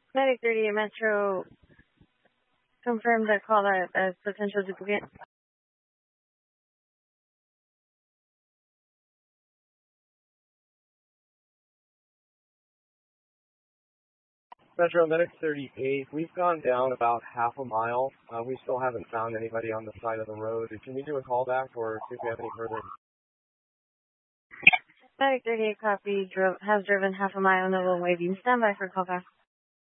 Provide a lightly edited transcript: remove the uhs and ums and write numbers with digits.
Medic 38 Metro confirmed that call as potential duplicate. Metro Medic 38, we've gone down about half a mile. We still haven't found anybody on the side of the road. Can you do a callback or see if we have any further? Medic 38 copy, has driven half a mile, Noble waving. Stand by for callback.